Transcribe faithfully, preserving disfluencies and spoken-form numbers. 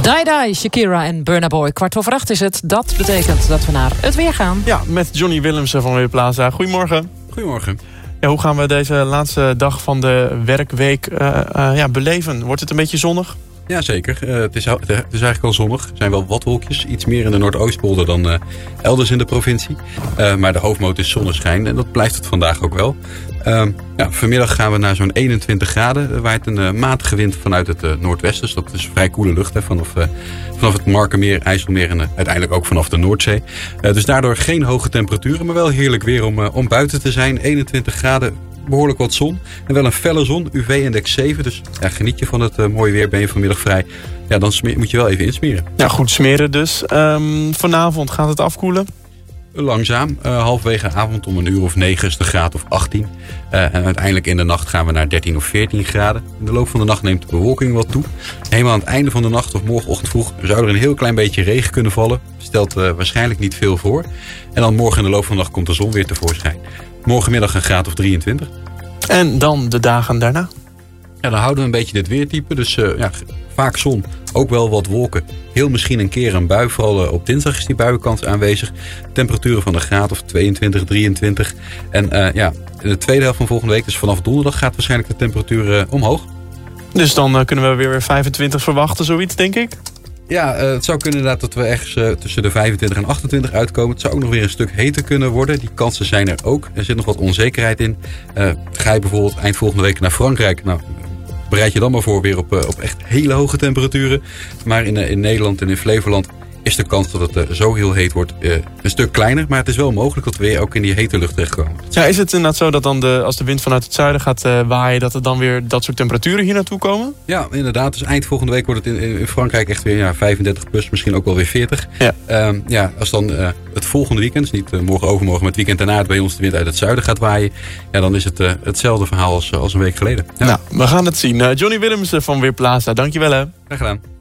Die Die, Shakira en Burna Boy. Kwart over acht is het. Dat betekent dat we naar het weer gaan. Ja, met Johnny Willemsen van Weerplaza. Goedemorgen. Goedemorgen. Ja, hoe gaan we deze laatste dag van de werkweek uh, uh, ja, beleven? Wordt het een beetje zonnig? Ja, zeker. Uh, het, is, het is eigenlijk al zonnig. Er zijn wel wat wolkjes. Iets meer in de Noordoostpolder dan uh, elders in de provincie. Uh, maar de hoofdmoot is zonneschijn. En dat blijft het vandaag ook wel. Uh, ja, vanmiddag gaan we naar zo'n eenentwintig graden. Er waait een uh, matige wind vanuit het uh, noordwesten. Dus dat is vrij koele lucht. Hè, vanaf, uh, vanaf het Markermeer, IJsselmeer en uh, uiteindelijk ook vanaf de Noordzee. Uh, dus daardoor geen hoge temperaturen. Maar wel heerlijk weer om, uh, om buiten te zijn. eenentwintig graden. Behoorlijk wat zon. En wel een felle zon. U V-index zeven. Dus ja, geniet je van het uh, mooie weer. Ben je vanmiddag vrij. Ja, dan smeer, moet je wel even insmeren. Ja, goed smeren dus. Um, vanavond gaat het afkoelen? Langzaam. Uh, halverwege avond om een uur of negen is de graad of achttien. Uh, en uiteindelijk in de nacht gaan we naar dertien of veertien graden. In de loop van de nacht neemt de bewolking wat toe. Helemaal aan het einde van de nacht of morgenochtend vroeg zou er een heel klein beetje regen kunnen vallen. Stelt uh, waarschijnlijk niet veel voor. En dan morgen in de loop van de nacht komt de zon weer tevoorschijn. Morgenmiddag een graad of drieëntwintig. En dan de dagen daarna? Ja, dan houden we een beetje dit weertype. Dus uh, ja, vaak zon, ook wel wat wolken. Heel misschien een keer een bui. Vooral uh, op dinsdag is die buienkans aanwezig. Temperaturen van een graad of tweeëntwintig, drieëntwintig. En uh, ja, in de tweede helft van volgende week, dus vanaf donderdag, gaat waarschijnlijk de temperatuur uh, omhoog. Dus dan uh, kunnen we weer weer vijfentwintig verwachten, zoiets denk ik? Ja, uh, het zou kunnen inderdaad dat we ergens uh, tussen de vijfentwintig en achtentwintig uitkomen. Het zou ook nog weer een stuk heter kunnen worden. Die kansen zijn er ook. Er zit nog wat onzekerheid in. Uh, ga je bijvoorbeeld eind volgende week naar Frankrijk. Nou, bereid je dan maar voor weer op, uh, op echt hele hoge temperaturen. Maar in, uh, in Nederland en in Flevoland is de kans dat het uh, zo heel heet wordt uh, een stuk kleiner. Maar het is wel mogelijk dat we weer ook in die hete lucht terechtkomen. Ja, is het inderdaad zo dat dan de, als de wind vanuit het zuiden gaat uh, waaien, dat er dan weer dat soort temperaturen hier naartoe komen? Ja, inderdaad. Dus eind volgende week wordt het in, in Frankrijk echt weer ja, vijfendertig plus, misschien ook wel weer veertig. Ja, um, ja als dan uh, het volgende weekend, dus niet uh, morgen overmorgen, maar het weekend daarna bij ons de wind uit het zuiden gaat waaien, ja, dan is het uh, hetzelfde verhaal als, als een week geleden. Ja. Nou, we gaan het zien. Uh, Johnny Willemsen van Weerplaza, dankjewel hè. Graag gedaan.